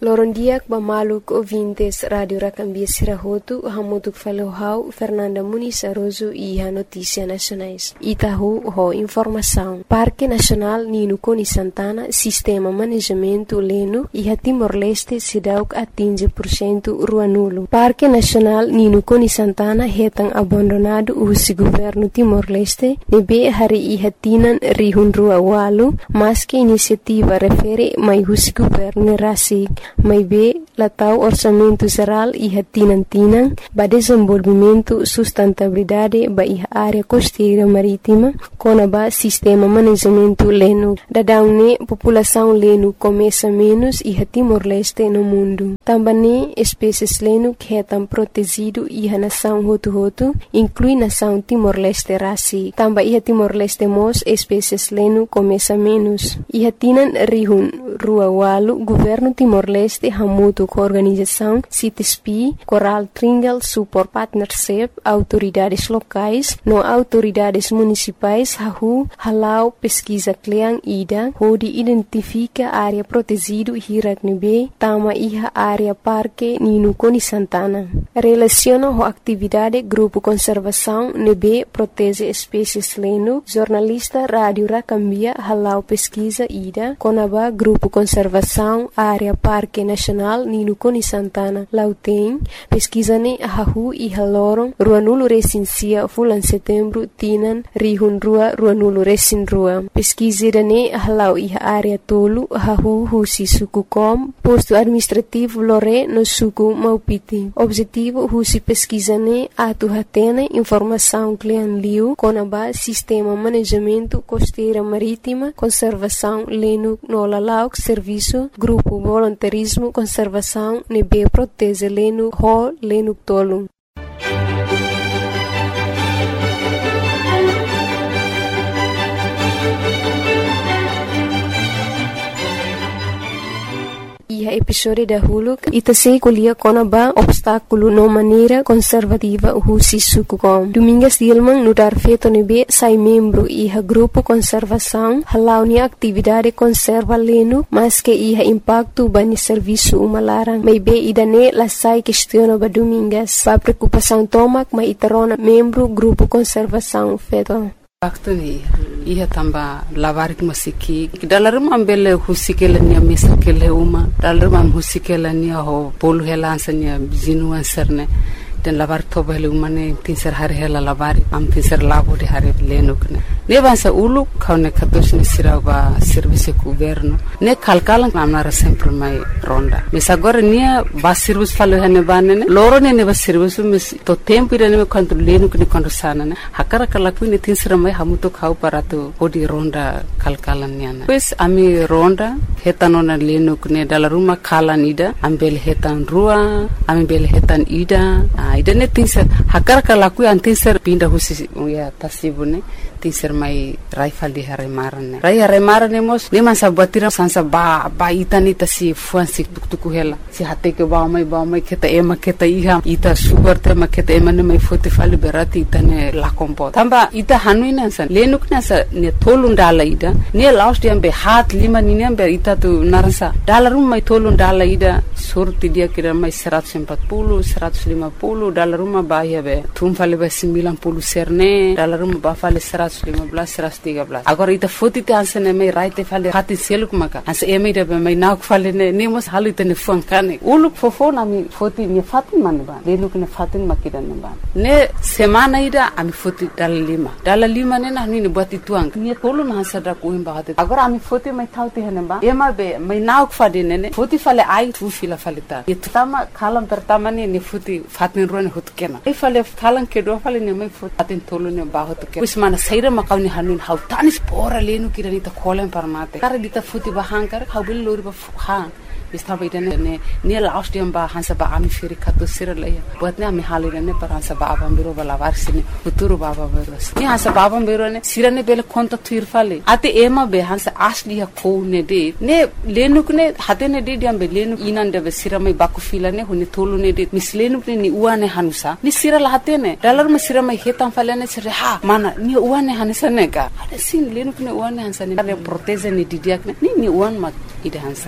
Lorondiak Bamaluk ouvintes Rádio Racambia Sirahotu, Hamutuk Falohau, Fernanda Muniz Aroso e a Notícia Nacionais. Itahu, ho informação. Parque Nacional Nino Coni Santana, Sistema Manejamento Leno e a Timor-Leste Sidauk atinge % rua nulo. Parque Nacional Nino Coni Santana retan abandonado o governo Timor-Leste, nebe hari ihatinan rihun rua walu, mas que iniciativa refere mai o governo Rasik. Mai be latau orçamento geral e tinang ba desenvolvimento sustentabilidade ba área costeira marítima com ba sistema manejamento leno. Dadaune população leno começa menos e Timor-Leste no mundo. Também espécies leno que estão protegido e a nação Hotu inclui nação Timor-Leste Rasi. Também Timor-Leste mos espécies leno começa menos. E tinan rihun rua walu governo Timor-Leste hamutu com organização CITESP, Coral Triangle Support Partnership, autoridades locais, no autoridades municipais, halau pesquisa kleang ida, onde identifica área protegida hirak nebe, tama iha área parque Nino Coni Santana. Relaciona a atividade grupo conservação nebe protege espécies leno, jornalista Rádio Racambia halau pesquisa ida, conaba grupo conservação área Parque Nacional Nino Coni Santana Lauteng pesquisane hahu e halorong rua nulo recensia fulan setembro tinan rihun rua nulo resin rua pesquisirane halau e área tolu hahu husi suku kom posto administrativo lore no suku Maupiti. Objetivo husi pesquisane atu hatene informação klean liu conaba sistema manejamento costeira marítima conservação leno no lalauk serviço grupo voluntarismo conservação nebe protege leno ho leno tolum. E episódio da Huluk itase kulia konaba obstáculo no maneira conservativa husi sukukom. Domingas Dilman nudar feto nebe sai membro iha grupo conservação halau ni atividade conserva leno mas que iha impacto bani serviço umalarang. May be idane la sai questiona ba domingas. Ba preocupação tomak mai itarona membro grupo conservação feto. Waktu ni ia tamba lavarik masiki dalam ambele husikela ni misikele uma dalam husikela ni ho polu helansanya zinuan serne dan lavar tobele umane tinser hari hela lavari am tinser labo de hari lenukne ne bansa ulu kaune katos ni siraba service governo ne kalkalan amnara sempre mai ronda mesa agora nia ba service falo hene banene loro ne ba service mis to tempo ida ne control lenukne conversana ne hakara kalaku ne tinser mai hamuto khau parato odi ronda kalkalan niana pues ami ronda hetanona lenukne dalaruma kalan ida ambel hetan rua ambel hetan ida ida ne tinser hakara kalaku an tinser pinda husi ya tasibune tinser mai raifal di hare marane mos ne man sabatira sansa ba itani tasi fuansi tuktuku hela si hate ke ba mai keta ema keta iha ita sugar te ma keta ema ne mai fote fali berati itane la kompo tamba ita hanuina san lenukna sa ne tolun dala ida ne last yambe hat lima ni nembe ita tu naransa dalarum mai tolun dala ida surti dia kira mai 140 150 dalaruma ba yabe tum fali ba 90 serne dalaruma ba fali 115 agora ita foto te ansene mai raite fale hati seluk maka as eme de mai nauk fale ne mos halite ne funkane uluk fofona mi foto ni fatin man ba lenuk ne fatin makidan ba ne semana ida ami foto dala lima ne na ni buat ituang ni tolu na sada ko imba hate agora ami foto mai thauti hene ba ema be mai nauk fade ne foto fale ai tu fila fale ta itama kalam pertama ne foto fatin ron hutkena ai fale kalan ke do fale ne mai foto fatin tolu ne ba hutke usmana saira makawni hanun hau tanis pora lenu kirani ta kolen parmate kar dita futi bahankar haubil lori ba ha istaba idane ne last yam ba hansa ba ami firi kato siralaya buatne ami halire ne par hansa ba abam biro bala varsine futuro baba biro ne hansa ba abam biro ne sirane bele konta tuir fale ate ema be hansa asli ha ko ne de ne lenu ne hate ne de diam be lenu inan de sirame baku fila ne huni tolu ne de mislenu ne ni uane hanusa ni sirala hate ne dalar me sirame hetam fale ne sire ha mana ni uane hanisa ne ga ade sin lenu ne uane hansa ne proteze ne didiak ne ni uan mak ide hansa ne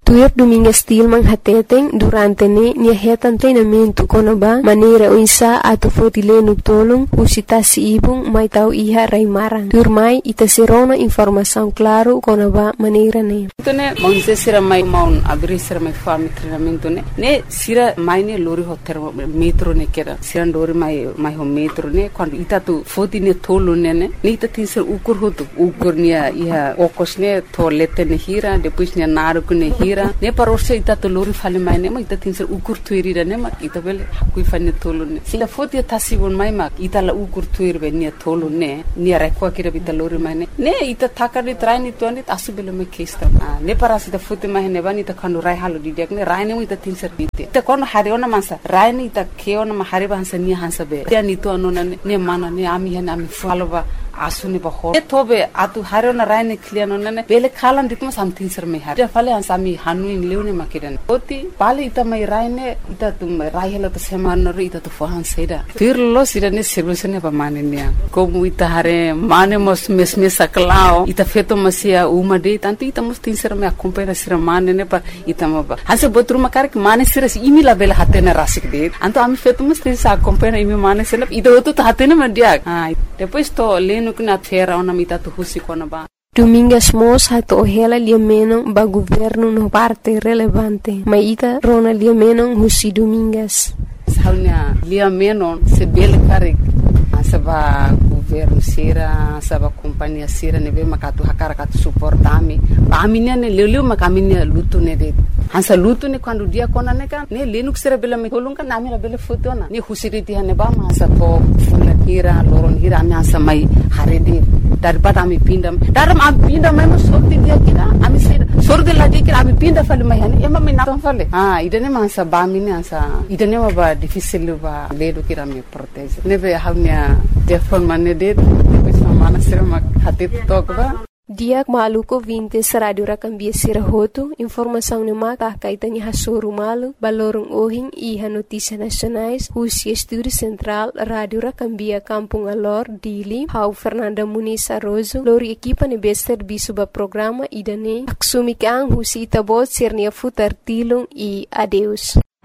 Tuir Domingues Tilman hateteng durante nia hetan treinamento konaba maneira o insa ato fotile tolong usita si ibung mai tau iha raimaran. Tuir mai ita serona informação claro konaba maneira ne. Tone monse sira mai maun abri sira mai fami treinamento ne sira mai ne lori ho metro ne kera sira lori mai ho metro ne quando ita tu foti ne tolo ne ita tin sir ukur nia iha okos ne to lete ne hira depois ne naru ne hira ne parorse ita to lori fale mai ne ma ita tin sir ukur tuiri ne ma ita bele kui fane tolo ne sila foti tasibon mai ma ita la ukur tuiri be ne tolo ne rekwa kira bita lori mai ne ita takari traini to ne asubele me kesta ne parasi da foti mai ne bani ta kanu rai halu di nek ne rai ne ita tin sir bite ita kono hari ona mansa rai ne ita keona ma hari ba hansa ni hansa be dia ni to anona ne mana ne ami faloba asuni ba ho tobe atu harona raine kliano nene bele khalan ditma something sir me har fale ansami hanu in leune makidan oti pale ita mai raine ita tum raihela to seman ro ita to fohan seda tirlo sirane sirvesene ba manenia komu ita hare mane mos mesme saklao ita feto masia umade tanto ita mos tin sir me accompagna sir manene pa ita ma hanse botru makar ke mane sir imi la bele hatena rasik de anto ami feto mos tin sa accompagna imi mane sir ita to hatena mandia depois to nukna fera ona mita tu husi kona ba Domingues Mos hato ohela liamenon ba governo no parte relevante maita rona liamenon husi Domingues saunya liamenon se bele karik saba governo sira saba companhia sira nebe makatu hakara katu suportami ba aminia ne leleu makaminia lutu ne de hansa lutu ne quando dia kona ne kan ne lenuk sira bela me kolunga na amira bele fotona ne husiriti hane ba ma sa to fula hira loron hira ami hansa mai harede daripada ami pindam daram ami pinda mai mo sorti dia kira ami sira sordi lagi kira ami pinda fale mai hane ema me na fale idane ma hansa ba mine hansa idane ma ba difficile ba ledo kira me protege nebe hamnia telefon mane de depois mana sira mak hatit tokba Diak maluko vintes Radio Rakambia Sirahoto, informação ne maka kaitani hasoru malu, balorong ohing iha notícia nacionais, Husi Estúdio Central, Radio Rakambia Kampung Alor, Dili, Hau Fernanda Muniz Arrozo, lori equipa ne bester bisuba programa idane, aksumikang Husi Itabot Sirnia Futar Tilung e adeus.